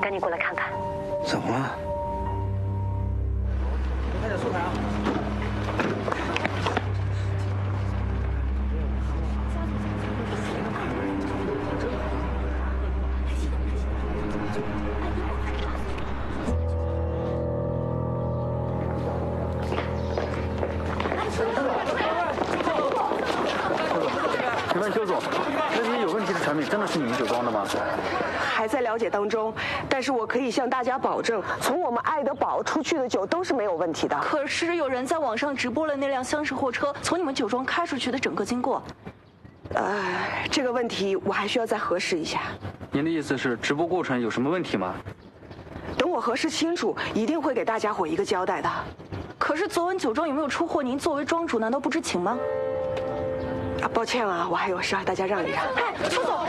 赶紧过来看看。 怎么了？ 快点速排啊！ 请问邱总，这些有问题的产品真的是你们酒庄的吗？ 还在了解当中，但是我可以向大家保证，从我们爱德堡出去的酒都是没有问题的。 可是有人在网上直播了那辆厢式货车从你们酒庄开出去的整个经过。 这个问题我还需要再核实一下。 您的意思是直播过程有什么问题吗？ 等我核实清楚，一定会给大家伙一个交代的。 可是昨晚酒庄有没有出货，您作为庄主难道不知情吗？ 抱歉啊，我还有事，大家让一让。 哎，邱总，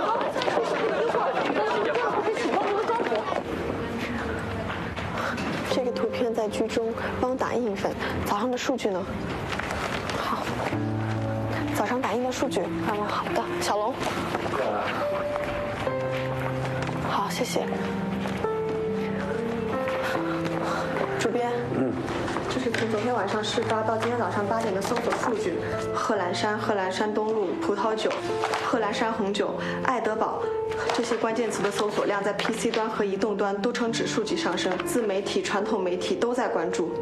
这个图片在居中，帮打印一份。早上的数据呢？好，早上打印的数据。好的，小龙。好，谢谢。主编。这是从昨天晚上事发到今天早上8点的搜索数据：贺兰山、贺兰山东路、葡萄酒、贺兰山红酒、爱德堡。这些关键词的搜索量在 PC 端和移动端都呈指数级上升，自媒体、传统媒体都在关注。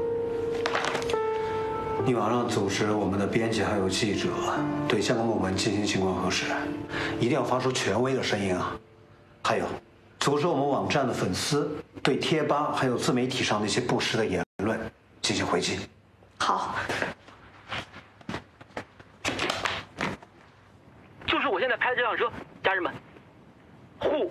你马上组织我们的编辑还有记者对相关部门进行情况核实，一定要发出权威的声音啊！还有，组织我们网站的粉丝对贴吧还有自媒体上的一些不实的言论进行回击。 好。 就是我现在拍的这辆车，家人们，沪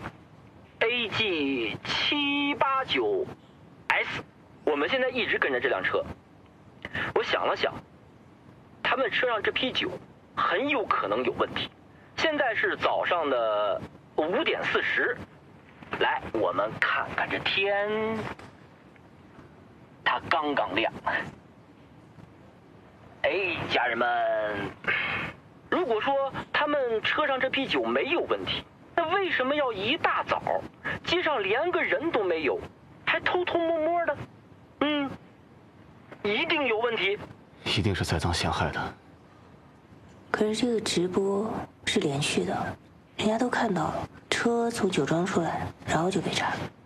AG789S，我们现在一直跟着这辆车。我想了想，他们车上这批酒很有可能有问题。现在是早上的5点40，来，我们看看这天，它刚刚亮。哎，家人们，如果说他们车上这批酒没有问题，那为什么要一大早，街上连个人都没有，还偷偷摸摸的？一定有问题， 一定是栽赃陷害的。 可是这个直播是连续的，人家都看到了，车从酒庄出来，然后就被查。